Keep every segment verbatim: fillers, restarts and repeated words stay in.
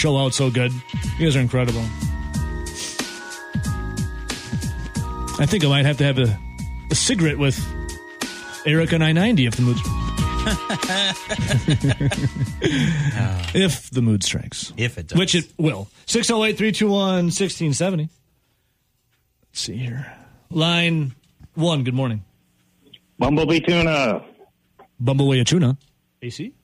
show out so good. You guys are incredible. I think I might have to have a, a cigarette with Erica nine ninety if the mood if the mood strikes. If it does. Which it will. six oh eight, three two one, one six seven zero. Let's see here. Line one, good morning. Bumblebee Tuna. Bumblebee Tuna. A C?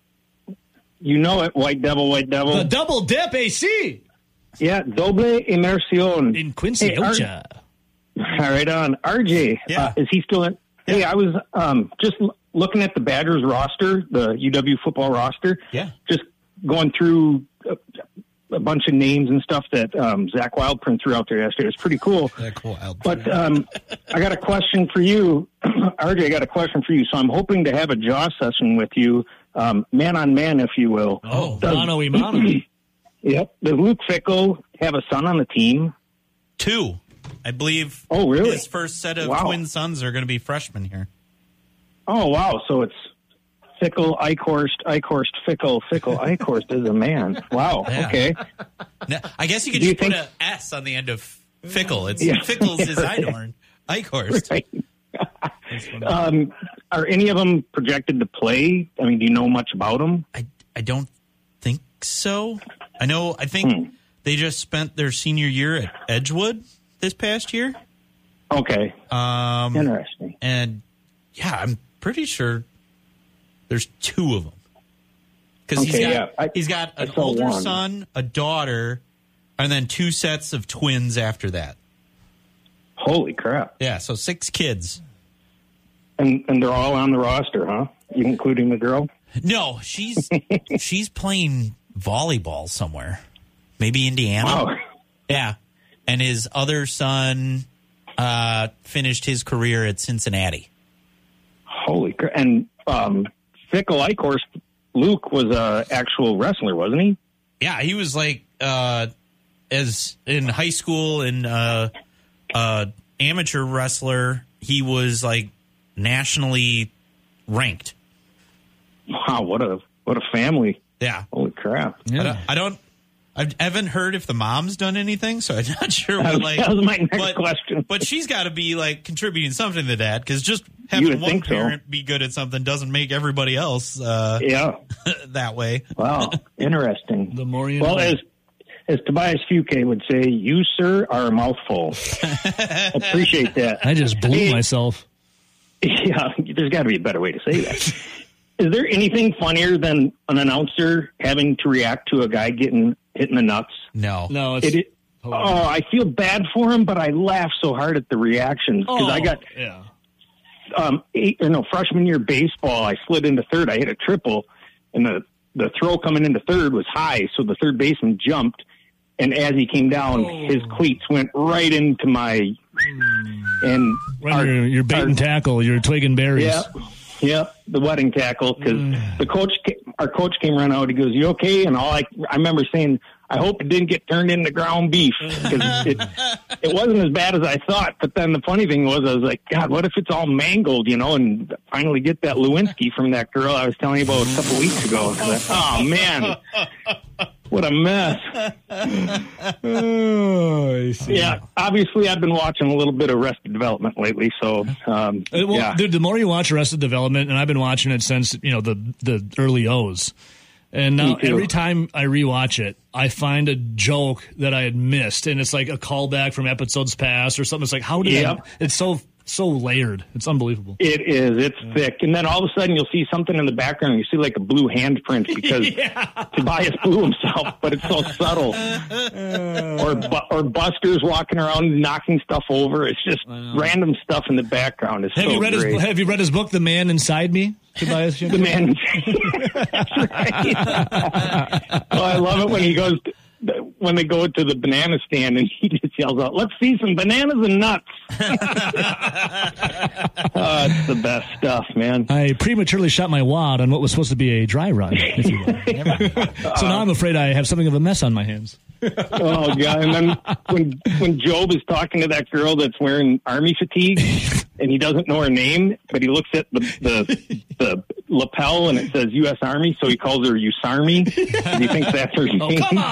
You know it, White Devil, White Devil. The double dip A C. Yeah, doble immersion. In Quincy, hey, Georgia. All right, on. R J, Yeah. uh, is he still in? Yeah. Hey, I was um, just l- looking at the Badgers roster, the U W football roster. Yeah. Just going through a, a bunch of names and stuff that um, Zach Wildprint threw out there yesterday. It's pretty cool. Zach Wildprint. But um, I got a question for you. R J, I got a question for you. So I'm hoping to have a jaw session with you, um, man on man, if you will. Oh, Does- mano y mano. Yep. Does Luke Fickell have a son on the team? Two. I believe Oh, really? his first set of Wow. twin sons are going to be freshmen here. Oh, wow. So it's Fickle, Eichhorst, Eichhorst, Fickle, Fickle, Eichhorst is a man. Wow. Yeah. Okay. Now, I guess you could Do you just put think- a S on the end of Fickle. It's Yeah. Fickles is Right. Einhorn. Eichhorst. Right. um, are any of them projected to play? I mean, do you know much about them? I, I don't think so. I know, I think Hmm. they just spent their senior year at Edgewood this past year. Okay. Um, Interesting. and yeah, I'm pretty sure there's two of them. Because he's Okay, got, yeah. I- he's got I an saw older one. son, a daughter, and then two sets of twins after that. Holy crap. Yeah, so six kids. And and they're all on the roster, huh? Including the girl? No, she's she's playing volleyball somewhere. Maybe Indiana. Wow. Yeah. And his other son uh, finished his career at Cincinnati. Holy crap. And um, Fickle, Eichhorst, Luke was a actual wrestler, wasn't he? Yeah, he was like uh, as in high school and uh, uh, amateur wrestler. He was like nationally ranked. Wow, what a what a family. Yeah, Holy crap. I don't. I, don't I haven't heard if the mom's done anything, so I'm not sure. That What, was- like, that was my next but, question. But she's got to be like contributing something to that, because just You having would one think so. parent be good at something doesn't make everybody else uh, Yeah. that way. Wow. Interesting. The more you Well, know. as as Tobias Fuke would say, you, sir, are a mouthful. Appreciate that. I just blew Hey, myself. Yeah, there's got to be a better way to say that. Is there anything funnier than an announcer having to react to a guy getting hit in the nuts? No, No, it's... It, it, oh, I feel bad for him, but I laugh so hard at the reactions because I got Yeah. um, eight, or no, freshman year baseball. I slid into third. I hit a triple, and the the throw coming into third was high, so the third baseman jumped, and as he came down, his cleats went right into my and When our- you're, you're baiting our- tackle, you're twigging berries. Yeah, yeah, the wedding tackle because the coach, ca- our coach came run out. He goes, "You okay?" And all I, I remember saying, "I hope it didn't get turned into ground beef because it, it wasn't as bad as I thought." But then the funny thing was, I was like, "God, what if it's all mangled?" You know, and finally get that Lewinsky from that girl I was telling you about a couple weeks ago. I was like, oh man, what a mess. Oh, I see. Yeah, obviously I've been watching a little bit of Arrested Development lately, so um, Uh, well, yeah. dude, the more you watch Arrested Development, and I've been watching it since, you know, the the early O's, and now Me too. every time I rewatch it, I find a joke that I had missed, and it's like a callback from episodes past or something. It's like, how did Yep. I, it's so so layered. It's unbelievable. It is. It's thick. And then all of a sudden you'll see something in the background. You see like a blue handprint because Tobias blew himself, but it's so subtle. or bu- or Buster's walking around knocking stuff over. It's just random stuff in the background. It's Have so you read great. his Have you read his book, The Man Inside Me? Tobias? The man. That's right. Oh, I love it when he goes, to, when they go to the banana stand and he just yells out, "Let's see some bananas and nuts." Oh, it's the best stuff, man. I prematurely shot my wad on what was supposed to be a dry run, if you will. So now I'm afraid I have something of a mess on my hands. Oh god! And then when when Job is talking to that girl that's wearing army fatigue, and he doesn't know her name, but he looks at the the, the lapel and it says U S Army, so he calls her Usarmy. And he thinks that's her name. Oh, come on.